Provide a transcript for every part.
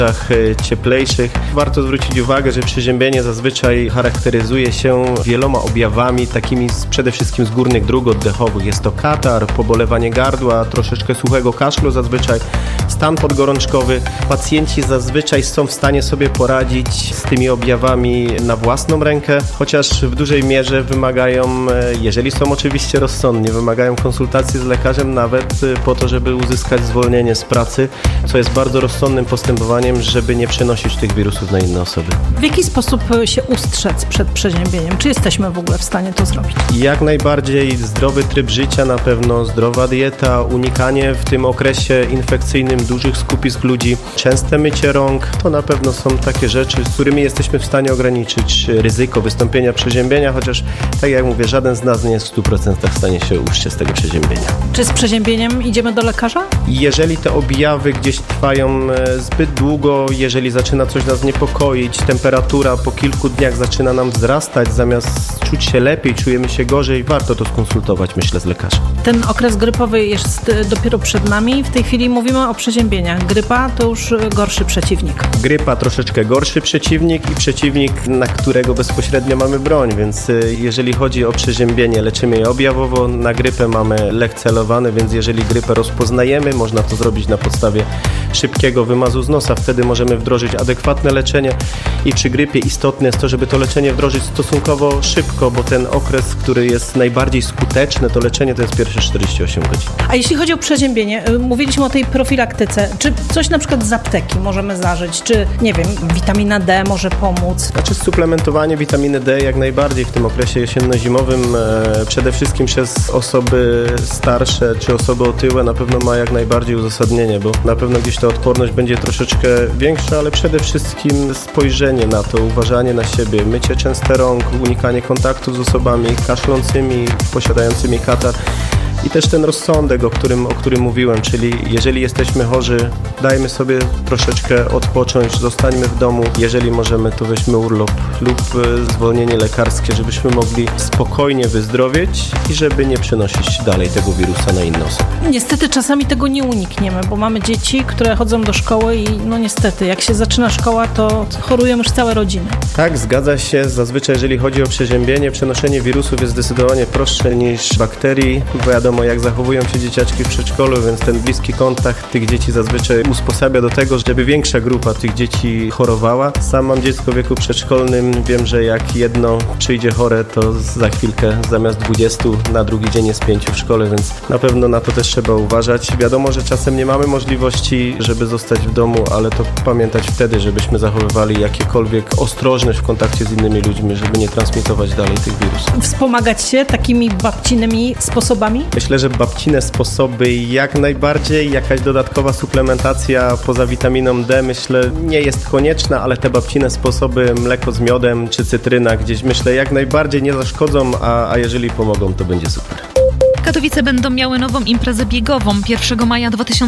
cieplejszych. Warto zwrócić uwagę, że przeziębienie zazwyczaj charakteryzuje się wieloma objawami, takimi przede wszystkim z górnych dróg oddechowych. Jest to katar, pobolewanie gardła, troszeczkę suchego kaszlu zazwyczaj, stan podgorączkowy. Pacjenci zazwyczaj są w stanie sobie poradzić z tymi objawami na własną rękę, chociaż w dużej mierze wymagają, jeżeli są oczywiście rozsądni, wymagają konsultacji z lekarzem nawet po to, żeby uzyskać zwolnienie z pracy, co jest bardzo rozsądnym postępowaniem, żeby nie przenosić tych wirusów na inne osoby. W jaki sposób się ustrzec przed przeziębieniem? Czy jesteśmy w ogóle w stanie to zrobić? Jak najbardziej zdrowy tryb życia, na pewno zdrowa dieta, unikanie w tym okresie infekcyjnym dużych skupisk ludzi, częste mycie rąk, to na pewno są takie rzeczy, z którymi jesteśmy w stanie ograniczyć ryzyko wystąpienia przeziębienia, chociaż tak jak mówię, żaden z nas nie jest w 100% w stanie się ustrzec tego przeziębienia. Czy z przeziębieniem idziemy do lekarza? Jeżeli te objawy gdzieś trwają zbyt długo, jeżeli zaczyna coś nas niepokoić, temperatura po kilku dniach zaczyna nam wzrastać, zamiast czuć się lepiej, czujemy się gorzej, warto to skonsultować, myślę, z lekarzem. Ten okres grypowy jest dopiero przed nami. W tej chwili mówimy o przeziębieniach. Grypa to już gorszy przeciwnik. Grypa troszeczkę gorszy przeciwnik i przeciwnik, na którego bezpośrednio mamy broń, więc jeżeli chodzi o przeziębienie, leczymy je objawowo, na grypę mamy lek celowany, więc jeżeli grypę rozpoznajemy, można to zrobić na podstawie szybkiego wymazu z nosa, wtedy możemy wdrożyć adekwatne leczenie i przy grypie istotne jest to, żeby to leczenie wdrożyć stosunkowo szybko, bo ten okres, który jest najbardziej skuteczny, to leczenie to jest pierwsze 48 godzin. A jeśli chodzi o przeziębienie, mówiliśmy o tej profilaktyce. Czy coś na przykład z apteki możemy zażyć? Czy, nie wiem, witamina D może pomóc? Znaczy suplementowanie witaminy D jak najbardziej w tym okresie jesienno-zimowym, przede wszystkim przez osoby starsze czy osoby otyłe na pewno ma jak najbardziej uzasadnienie, bo na pewno gdzieś ta odporność będzie troszeczkę większa, ale przede wszystkim spojrzenie na to, uważanie na siebie, mycie częste rąk, unikanie kontaktów z osobami kaszlącymi, posiadającymi katar. I też ten rozsądek, o którym mówiłem, czyli jeżeli jesteśmy chorzy, dajmy sobie troszeczkę odpocząć, zostańmy w domu. Jeżeli możemy, to weźmy urlop lub zwolnienie lekarskie, żebyśmy mogli spokojnie wyzdrowieć i żeby nie przenosić dalej tego wirusa na inne osoby. Niestety czasami tego nie unikniemy, bo mamy dzieci, które chodzą do szkoły i no niestety, jak się zaczyna szkoła, to chorują już całe rodziny. Tak, zgadza się. Zazwyczaj jeżeli chodzi o przeziębienie, przenoszenie wirusów jest zdecydowanie prostsze niż bakterii. Wiadomo, jak zachowują się dzieciaczki w przedszkolu, więc ten bliski kontakt tych dzieci zazwyczaj usposabia do tego, żeby większa grupa tych dzieci chorowała. Sam mam dziecko w wieku przedszkolnym, wiem, że jak jedno przyjdzie chore, to za chwilkę zamiast 20 na drugi dzień jest 5 w szkole, więc na pewno na to też trzeba uważać. Wiadomo, że czasem nie mamy możliwości, żeby zostać w domu, ale to pamiętać wtedy, żebyśmy zachowywali jakiekolwiek ostrożność w kontakcie z innymi ludźmi, żeby nie transmitować dalej tych wirusów. Wspomagać się takimi babcininymi sposobami? Myślę, że babcine sposoby jak najbardziej, jakaś dodatkowa suplementacja poza witaminą D myślę nie jest konieczna, ale te babcine sposoby, mleko z miodem czy cytryna gdzieś myślę jak najbardziej nie zaszkodzą, a jeżeli pomogą, to będzie super. Katowice będą miały nową imprezę biegową. 1 maja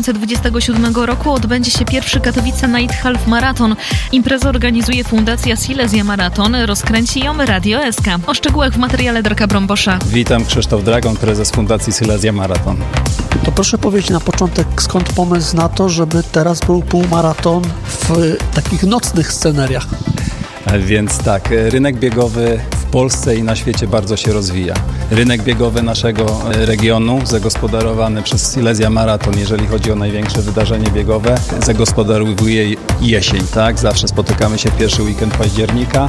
2027 roku odbędzie się pierwszy Katowice Night Half Marathon. Imprezę organizuje Fundacja Silesia Marathon, rozkręci ją Radio SK. O szczegółach w materiale Darka Brąbosza. Witam, Krzysztof Dragon, prezes Fundacji Silesia Marathon. To proszę powiedzieć na początek, skąd pomysł na to, żeby teraz był półmaraton w takich nocnych scenariach? Więc tak, rynek biegowy w Polsce i na świecie bardzo się rozwija. Rynek biegowy naszego regionu, zagospodarowany przez Silesia Marathon, jeżeli chodzi o największe wydarzenie biegowe, zagospodarowuje jesień, tak? Zawsze spotykamy się w pierwszy weekend października.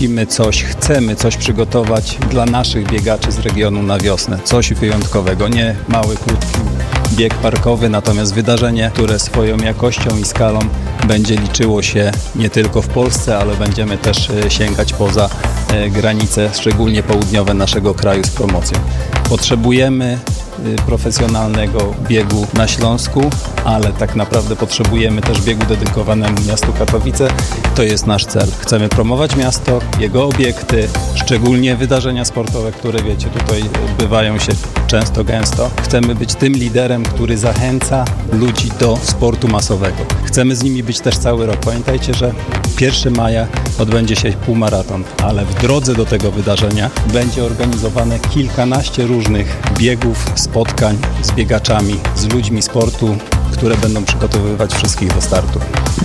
Chcemy coś przygotować dla naszych biegaczy z regionu na wiosnę. Coś wyjątkowego, nie mały, krótki bieg parkowy, natomiast wydarzenie, które swoją jakością i skalą będzie liczyło się nie tylko w Polsce, ale będziemy też sięgać poza granice, szczególnie południowe naszego kraju z promocją. Potrzebujemy profesjonalnego biegu na Śląsku, ale tak naprawdę potrzebujemy też biegu dedykowanemu miastu Katowice. To jest nasz cel. Chcemy promować miasto, jego obiekty, szczególnie wydarzenia sportowe, które wiecie, tutaj odbywają się często, gęsto. Chcemy być tym liderem, który zachęca ludzi do sportu masowego. Chcemy z nimi być też cały rok. Pamiętajcie, że 1 maja odbędzie się półmaraton, ale w drodze do tego wydarzenia będzie organizowane kilkanaście różnych biegów, spotkań z biegaczami, z ludźmi sportu, które będą przygotowywać wszystkich do startu.